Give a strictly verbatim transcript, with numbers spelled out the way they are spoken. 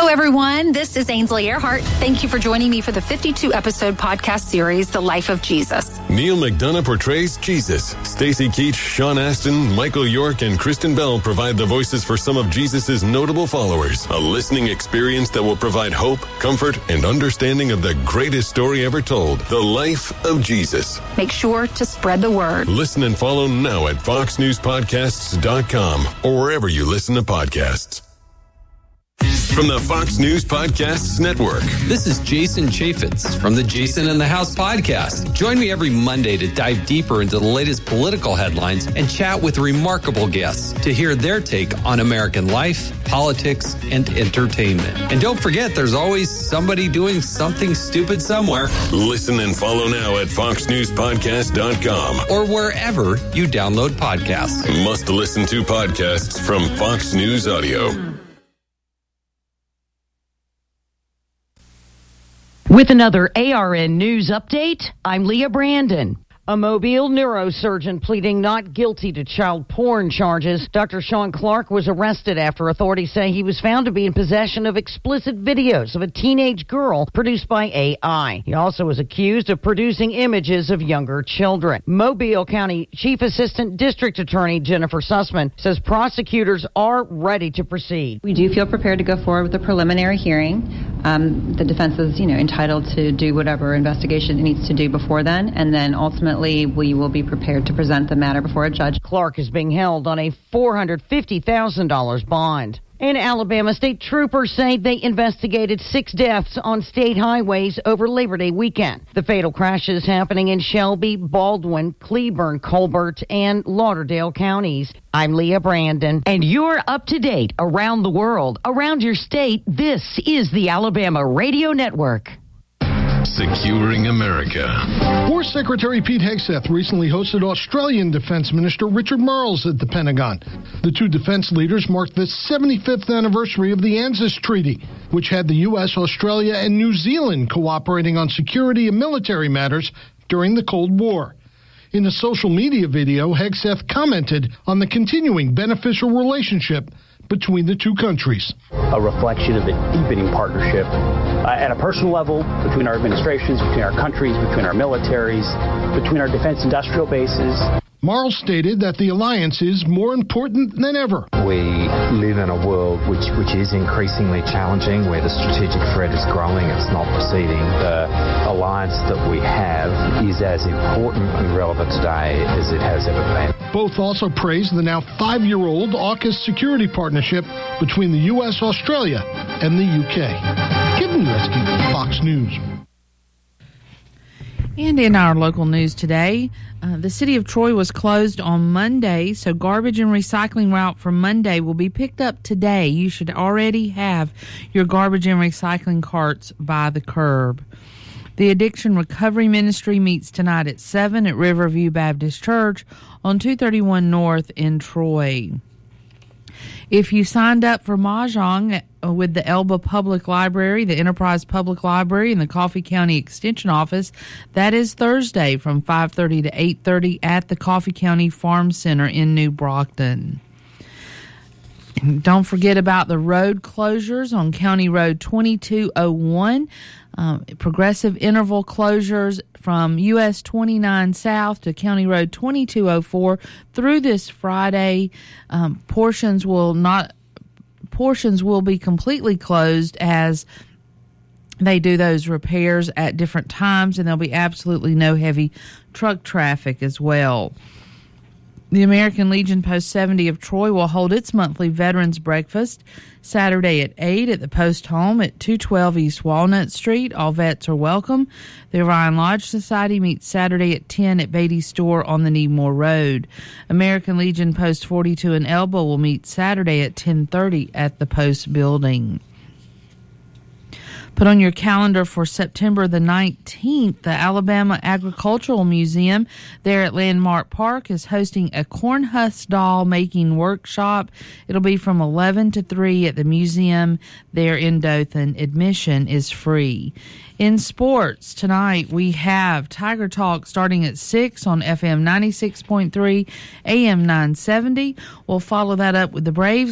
Hello, everyone. This is Ainsley Earhart. Thank you for joining me for the fifty-two episode podcast series, The Life of Jesus. Neil McDonough portrays Jesus. Stacey Keach, Sean Astin, Michael York, and Kristen Bell provide the voices for some of Jesus' notable followers. A listening experience that will provide hope, comfort, and understanding of the greatest story ever told, The Life of Jesus. Make sure to spread the word. Listen and follow now at fox news podcasts dot com or wherever you listen to podcasts. From the Fox News Podcasts Network. This is Jason Chaffetz from the Jason in the House podcast. Join me every Monday to dive deeper into the latest political headlines and chat with remarkable guests to hear their take on American life, politics, and entertainment. And don't forget, there's always somebody doing something stupid somewhere. Listen and follow now at fox news podcast dot com or wherever you download podcasts. Must listen to podcasts from Fox News Audio. With another A R N News update, I'm Leah Brandon. A Mobile neurosurgeon pleading not guilty to child porn charges. Doctor Sean Clark was arrested after authorities say he was found to be in possession of explicit videos of a teenage girl produced by A I. He also was accused of producing images of younger children. Mobile County Chief Assistant District Attorney Jennifer Sussman says prosecutors are ready to proceed. We do feel prepared to go forward with a preliminary hearing. Um, the defense is, you know, entitled to do whatever investigation it needs to do before then, and then ultimately we will be prepared to present the matter before a judge. Clark is being held on a four hundred fifty thousand dollars bond. In Alabama, state troopers say they investigated six deaths on state highways over Labor Day weekend. The fatal crashes happening in Shelby, Baldwin, Cleburne, Colbert, and Lauderdale counties. I'm Leah Brandon, and you're up to date around the world, around your state. This is the Alabama Radio Network. Securing America. War Secretary Pete Hegseth recently hosted Australian Defense Minister Richard Marles at the Pentagon. The two defense leaders marked the seventy-fifth anniversary of the ANZUS Treaty, which had the U S, Australia, and New Zealand cooperating on security and military matters during the Cold War. In a social media video, Hegseth commented on the continuing beneficial relationship between the two countries. A reflection of the deepening partnership uh, at a personal level between our administrations, between our countries, between our militaries, between our defense industrial bases. Marles stated that the alliance is more important than ever. We live in a world which, which is increasingly challenging, where the strategic threat is growing, it's not receding. The alliance that we have is as important and relevant today as it has ever been. Both also praised the now five-year-old AUKUS security partnership between the U S, Australia, and the U K. Kevin Rescue, Fox News. And in our local news today, uh, the city of Troy was closed on Monday, so garbage and recycling route for Monday will be picked up today. You should already have your garbage and recycling carts by the curb. The Addiction Recovery Ministry meets tonight at seven at Riverview Baptist Church on two thirty-one North in Troy. If you signed up for Mahjong with the Elba Public Library, the Enterprise Public Library, and the Coffee County Extension Office, that is Thursday from five thirty to eight thirty at the Coffee County Farm Center in New Brockton. Don't forget about the road closures on County Road twenty-two oh one. Um, progressive interval closures from U S twenty-nine South to County Road twenty-two oh four through this Friday. Um, portions will not portions will be completely closed as they do those repairs at different times, and there'll be absolutely no heavy truck traffic as well. The American Legion Post seventy of Troy will hold its monthly Veterans Breakfast Saturday at eight at the Post Home at two twelve East Walnut Street. All vets are welcome. The Orion Lodge Society meets Saturday at ten at Beatty's Store on the Needmore Road. American Legion Post forty-two in Elba will meet Saturday at ten thirty at the Post Building. Put on your calendar for September the nineteenth, the Alabama Agricultural Museum there at Landmark Park is hosting a corn husk doll making workshop. It'll be from eleven to three at the museum there in Dothan. Admission is free. In sports, tonight we have Tiger Talk starting at six on F M ninety-six point three, A M nine seventy. We'll follow that up with the Braves